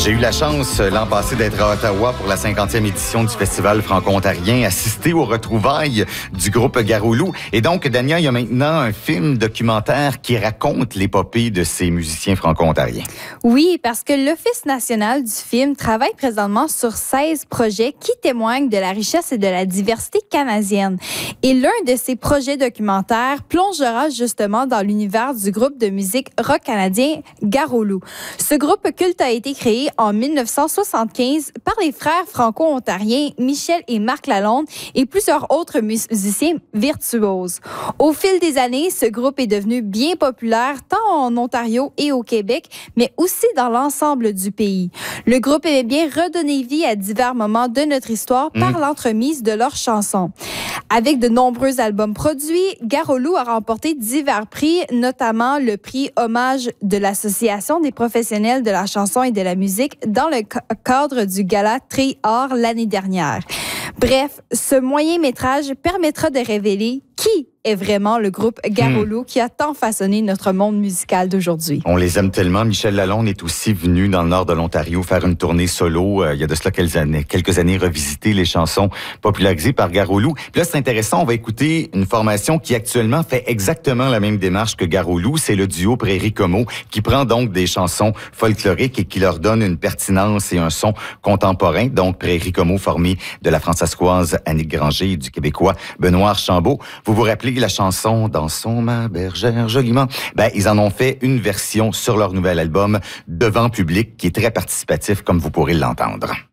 J'ai eu la chance l'an passé d'être à Ottawa pour la 50e édition du Festival franco-ontarien, assister aux retrouvailles du groupe Garoulou. Et donc, Dania, il y a maintenant un film documentaire qui raconte l'épopée de ces musiciens franco-ontariens. Oui, parce que l'Office national du film travaille présentement sur 16 projets qui témoignent de la richesse et de la diversité canadienne. Et l'un de ces projets documentaires plongera justement dans l'univers du groupe de musique rock canadien Garoulou. Ce groupe culte a été créé en 1975 par les frères franco-ontariens Michel et Marc Lalonde et plusieurs autres musiciens virtuoses. Au fil des années, ce groupe est devenu bien populaire tant en Ontario et au Québec, mais aussi dans l'ensemble du pays. Le groupe aimait bien redonner vie à divers moments de notre histoire par l'entremise de leurs chansons. Avec de nombreux albums produits, Garoulou a remporté divers prix, notamment le prix Hommage de l'Association des professionnels de la chanson et de la musique dans le cadre du gala Tri-Art l'année dernière. Bref, ce moyen-métrage permettra de révéler qui est vraiment le groupe Garoulou qui a tant façonné notre monde musical d'aujourd'hui. On les aime tellement. Michel Lalonde est aussi venu dans le nord de l'Ontario faire une tournée solo. Il y a de cela quelques années, revisiter les chansons popularisées par Garoulou. Puis là, c'est intéressant, on va écouter une formation qui actuellement fait exactement la même démarche que Garoulou. C'est le duo Prairie Como qui prend donc des chansons folkloriques et qui leur donne une pertinence et un son contemporain. Donc, Prairie Como formé de la Françaiscoise Annick Granger et du Québécois Benoît Archambault. Vous vous rappelez la chanson « Dansons ma bergère joliment ». Ils en ont fait une version sur leur nouvel album devant public qui est très participatif comme vous pourrez l'entendre.